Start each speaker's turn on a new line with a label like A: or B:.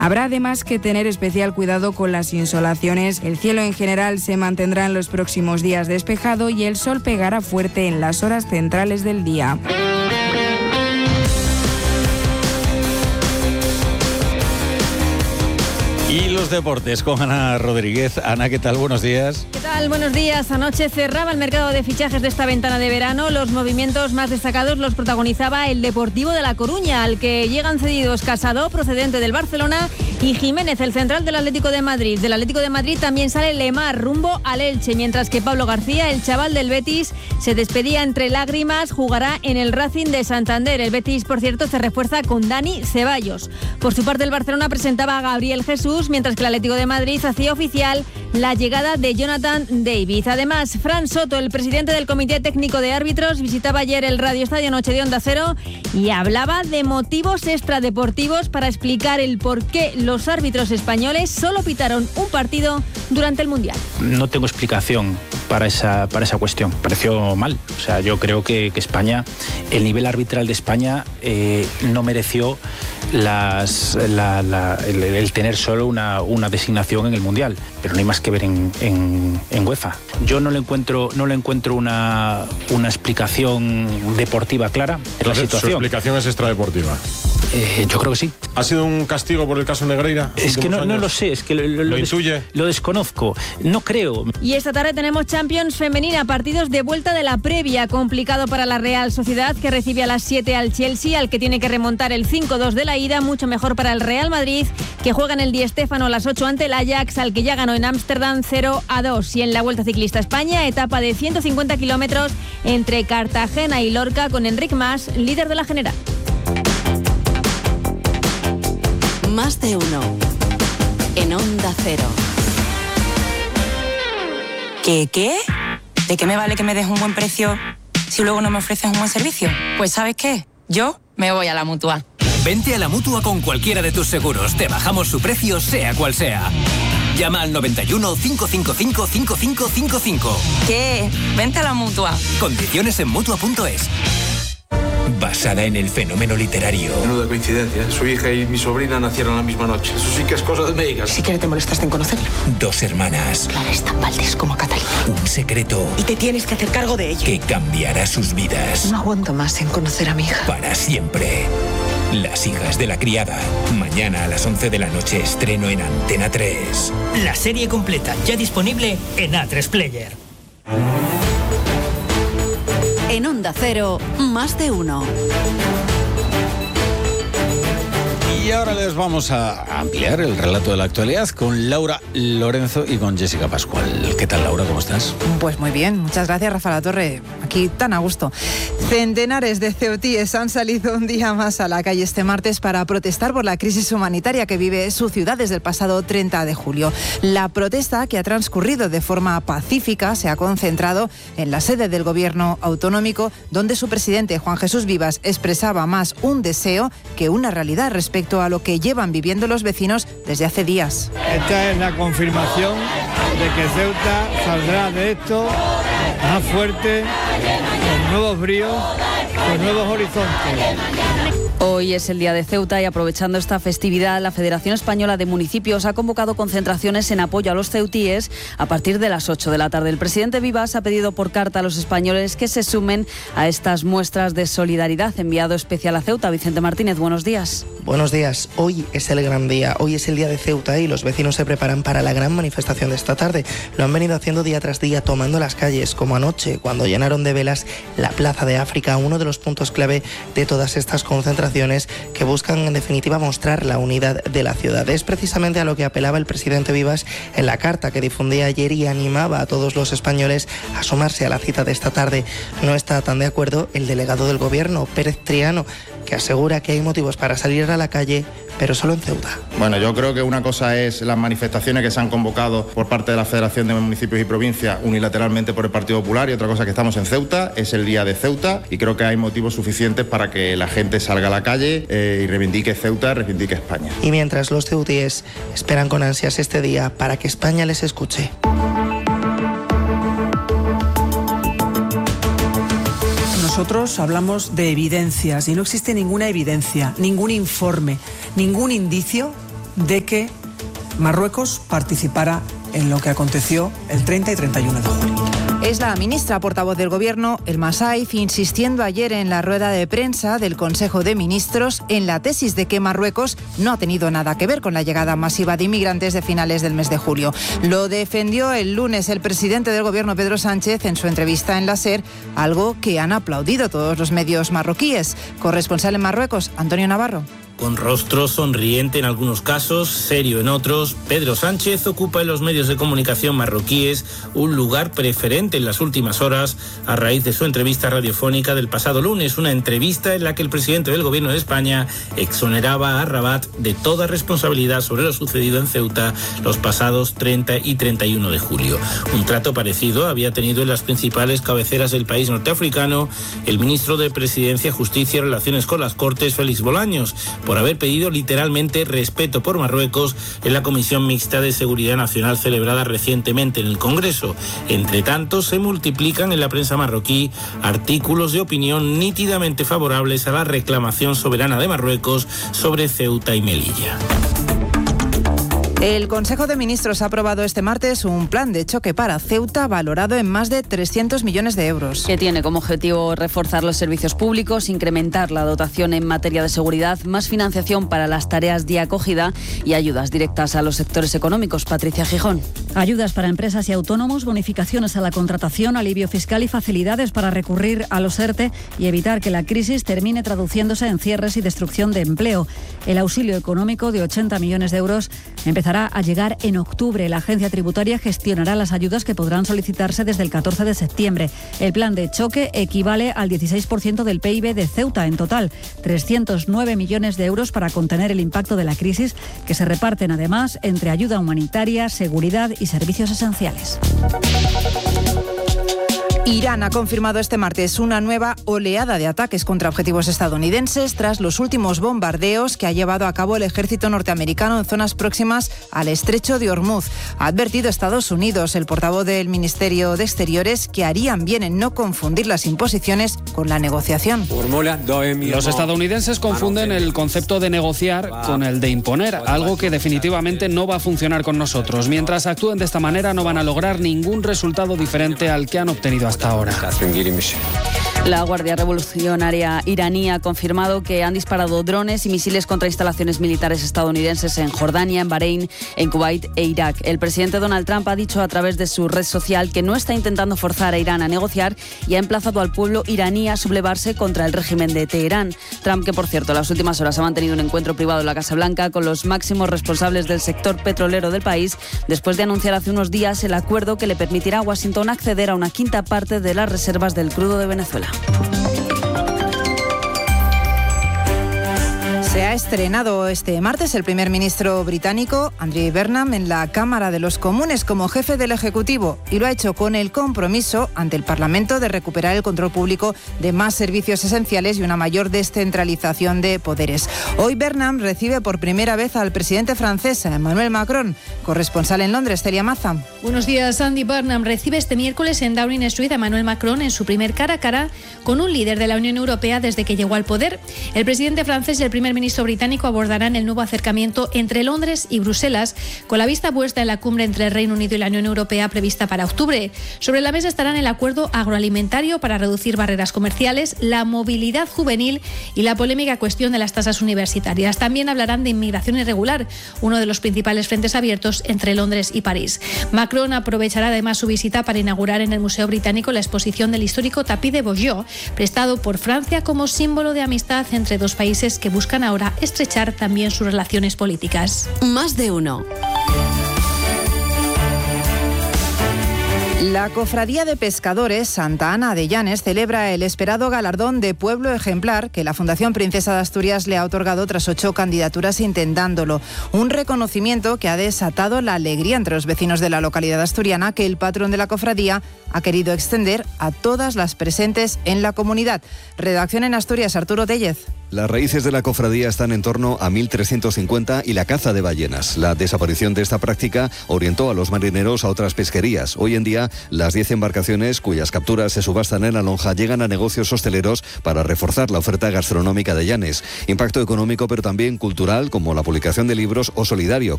A: Habrá además que tener especial cuidado con las insolaciones. El cielo en general se mantendrá en los próximos días despejado y el sol pegará fuerte en las horas centrales del día.
B: Y los deportes con Ana Rodríguez. Ana, ¿qué tal? Buenos días.
C: ¿Qué tal? Buenos días. Anoche cerraba el mercado de fichajes de esta ventana de verano. Los movimientos más destacados los protagonizaba el Deportivo de La Coruña, al que llegan cedidos Casado, procedente del Barcelona, y Jiménez, el central del Atlético de Madrid. Del Atlético de Madrid también sale Lemar, rumbo al Elche, mientras que Pablo García, el chaval del Betis, se despedía entre lágrimas, jugará en el Racing de Santander. El Betis, por cierto, se refuerza con Dani Ceballos. Por su parte, el Barcelona presentaba a Gabriel Jesús, mientras que el Atlético de Madrid hacía oficial la llegada de Jonathan David. Además, Fran Soto, el presidente del Comité Técnico de Árbitros, visitaba ayer el Radio Estadio Noche de Onda Cero y hablaba de motivos extradeportivos para explicar el por qué los árbitros españoles solo pitaron un partido durante el Mundial.
D: No tengo explicación para esa cuestión. Pareció mal. O sea, yo creo que España, el nivel arbitral de España no mereció el tener solo una designación en el Mundial, pero no hay más que ver en UEFA. Yo no le encuentro una explicación deportiva clara en la situación.
E: ¿Su explicación es extradeportiva?
D: Yo creo que sí.
E: ¿Ha sido un castigo por el caso Negreira?
D: Es que no lo sé, es que lo
E: intuye.
D: Lo desconozco, no creo.
C: Y esta tarde tenemos Champions femenina, partidos de vuelta de la previa. Complicado para la Real Sociedad, que recibe a las 7 al Chelsea, al que tiene que remontar el 5-2 de la ida. Mucho mejor para el Real Madrid, que juega en el Di Stéfano a las 8 ante el Ajax, al que ya ganó en Ámsterdam 0-2. Y en la Vuelta Ciclista España, etapa de 150 kilómetros entre Cartagena y Lorca, con Enric Mas, líder de la general.
F: Más de uno en Onda Cero.
G: ¿Qué? ¿De qué me vale que me des un buen precio si luego no me ofreces un buen servicio? Pues ¿sabes qué? Yo me voy a la Mutua.
H: Vente a la Mutua con cualquiera de tus seguros. Te bajamos su precio, sea cual sea. Llama al 91 555 5555.
G: ¿Qué? Vente a la Mutua.
H: Condiciones en Mutua.es. Basada en el fenómeno literario.
I: Menuda coincidencia. Su hija y mi sobrina nacieron la misma noche. Eso sí que es cosa de médicas.
G: Si siquiera te molestaste en conocerla.
H: Dos hermanas.
G: Clara es tan Valdés como Catalina.
H: Un secreto.
G: Y te tienes que hacer cargo de ella.
H: Que cambiará sus vidas.
G: No aguanto más en conocer a mi hija.
H: Para siempre. Las hijas de la criada. Mañana a las 11 de la noche estreno en Antena 3.
J: La serie completa ya disponible en A3 Player.
F: En Onda Cero, más de uno.
B: Y ahora les vamos a ampliar el relato de la actualidad con Laura Lorenzo y con Jessica Pascual. ¿Qué tal, Laura? ¿Cómo estás?
K: Pues muy bien, muchas gracias, Rafa La Torre. Aquí tan a gusto. Centenares de ceutíes han salido un día más a la calle este martes para protestar por la crisis humanitaria que vive su ciudad desde el pasado 30 de julio. La protesta, que ha transcurrido de forma pacífica, se ha concentrado en la sede del gobierno autonómico, donde su presidente, Juan Jesús Vivas, expresaba más un deseo que una realidad respecto a lo que llevan viviendo los vecinos desde hace días.
L: Esta es la confirmación de que Ceuta saldrá de esto más fuerte, con nuevos bríos, con nuevos horizontes.
M: Hoy es el Día de Ceuta y aprovechando esta festividad, la Federación Española de Municipios ha convocado concentraciones en apoyo a los ceutíes a partir de las 8 de la tarde. El presidente Vivas ha pedido por carta a los españoles que se sumen a estas muestras de solidaridad. Enviado especial a Ceuta, Vicente Martínez, buenos días.
N: Buenos días. Hoy es el gran día, hoy es el Día de Ceuta y los vecinos se preparan para la gran manifestación de esta tarde. Lo han venido haciendo día tras día, tomando las calles, como anoche, cuando llenaron de velas la Plaza de África, uno de los puntos clave de todas estas concentraciones que buscan en definitiva mostrar la unidad de la ciudad. Es precisamente a lo que apelaba el presidente Vivas en la carta que difundía ayer y animaba a todos los españoles a sumarse a la cita de esta tarde. No está tan de acuerdo el delegado del gobierno, Pérez Triano, que asegura que hay motivos para salir a la calle, pero solo en Ceuta.
O: Bueno, yo creo que una cosa es las manifestaciones que se han convocado por parte de la Federación de Municipios y Provincias unilateralmente por el Partido Popular, y otra cosa que estamos en Ceuta, es el Día de Ceuta, y creo que hay motivos suficientes para que la gente salga a la calle y reivindique Ceuta, reivindique España.
N: Y mientras los ceutíes esperan con ansias este día para que España les escuche.
P: Nosotros hablamos de evidencias y no existe ninguna evidencia, ningún informe, ningún indicio de que Marruecos participara en lo que aconteció el 30 y 31 de julio.
K: Es la ministra portavoz del Gobierno, Elma Saif, insistiendo ayer en la rueda de prensa del Consejo de Ministros en la tesis de que Marruecos no ha tenido nada que ver con la llegada masiva de inmigrantes de finales del mes de julio. Lo defendió el lunes el presidente del Gobierno, Pedro Sánchez, en su entrevista en la SER, algo que han aplaudido todos los medios marroquíes. Corresponsal en Marruecos, Antonio Navarro.
Q: Con rostro sonriente en algunos casos, serio en otros, Pedro Sánchez ocupa en los medios de comunicación marroquíes un lugar preferente en las últimas horas a raíz de su entrevista radiofónica del pasado lunes, una entrevista en la que el presidente del Gobierno de España exoneraba a Rabat de toda responsabilidad sobre lo sucedido en Ceuta los pasados 30 y 31 de julio. Un trato parecido había tenido en las principales cabeceras del país norteafricano el ministro de Presidencia, Justicia y Relaciones con las Cortes, Félix Bolaños, por haber pedido literalmente respeto por Marruecos en la Comisión Mixta de Seguridad Nacional celebrada recientemente en el Congreso. Entre tanto, se multiplican en la prensa marroquí artículos de opinión nítidamente favorables a la reclamación soberana de Marruecos sobre Ceuta y Melilla.
K: El Consejo de Ministros ha aprobado este martes un plan de choque para Ceuta valorado en más de 300 millones de euros.
M: Que tiene como objetivo reforzar los servicios públicos, incrementar la dotación en materia de seguridad, más financiación para las tareas de acogida y ayudas directas a los sectores económicos. Patricia Gijón.
R: Ayudas para empresas y autónomos, bonificaciones a la contratación, alivio fiscal y facilidades para recurrir a los ERTE y evitar que la crisis termine traduciéndose en cierres y destrucción de empleo. El auxilio económico de 80 millones de euros empezará a llegar en octubre. La agencia tributaria gestionará las ayudas que podrán solicitarse desde el 14 de septiembre. El plan de choque equivale al 16% del PIB de Ceuta. En total, 309 millones de euros para contener el impacto de la crisis, que se reparten además entre ayuda humanitaria, seguridad y servicios esenciales.
K: Irán ha confirmado este martes una nueva oleada de ataques contra objetivos estadounidenses tras los últimos bombardeos que ha llevado a cabo el ejército norteamericano en zonas próximas al estrecho de Hormuz. Ha advertido Estados Unidos, el portavoz del Ministerio de Exteriores, que harían bien en no confundir las imposiciones con la negociación.
S: Los estadounidenses confunden el concepto de negociar con el de imponer, algo que definitivamente no va a funcionar con nosotros. Mientras actúen de esta manera no van a lograr ningún resultado diferente al que han obtenido hasta ahora.
M: La Guardia Revolucionaria iraní ha confirmado que han disparado drones y misiles contra instalaciones militares estadounidenses en Jordania, en Bahrein, en Kuwait e Irak. El presidente Donald Trump ha dicho a través de su red social que no está intentando forzar a Irán a negociar y ha emplazado al pueblo iraní a sublevarse contra el régimen de Teherán. Trump, que por cierto en las últimas horas ha mantenido un encuentro privado en la Casa Blanca con los máximos responsables del sector petrolero del país, después de anunciar hace unos días el acuerdo que le permitirá a Washington acceder a una quinta parte de las reservas del crudo de Venezuela.
K: Se ha estrenado este martes el primer ministro británico, Andy Burnham, en la Cámara de los Comunes como jefe del Ejecutivo, y lo ha hecho con el compromiso ante el Parlamento de recuperar el control público de más servicios esenciales y una mayor descentralización de poderes. Hoy Burnham recibe por primera vez al presidente francés, Emmanuel Macron. Corresponsal en Londres, Celia Maza.
T: Buenos días. Andy Burnham recibe este miércoles en Downing Street a Emmanuel Macron en su primer cara a cara con un líder de la Unión Europea desde que llegó al poder. El presidente francés y el primer ministro británico abordarán el nuevo acercamiento entre Londres y Bruselas, con la vista puesta en la cumbre entre el Reino Unido y la Unión Europea prevista para octubre. Sobre la mesa estarán el acuerdo agroalimentario para reducir barreras comerciales, la movilidad juvenil y la polémica cuestión de las tasas universitarias. También hablarán de inmigración irregular, uno de los principales frentes abiertos entre Londres y París. Macron aprovechará además su visita para inaugurar en el Museo Británico la exposición del histórico tapiz de Beaujeu, prestado por Francia como símbolo de amistad entre dos países que buscan ahora estrechar también sus relaciones políticas.
F: Más de uno.
K: La Cofradía de Pescadores Santa Ana de Llanes celebra el esperado galardón de Pueblo Ejemplar que la Fundación Princesa de Asturias le ha otorgado tras 8 candidaturas intentándolo. Un reconocimiento que ha desatado la alegría entre los vecinos de la localidad asturiana, que el patrón de la cofradía ha querido extender a todas las presentes en la comunidad. Redacción en Asturias, Arturo Tellez.
U: Las raíces de la cofradía están en torno a 1350 y la caza de ballenas. La desaparición de esta práctica orientó a los marineros a otras pesquerías. Hoy en día, las 10 embarcaciones cuyas capturas se subastan en la lonja llegan a negocios hosteleros para reforzar la oferta gastronómica de Llanes. Impacto económico, pero también cultural, como la publicación de libros, o solidario,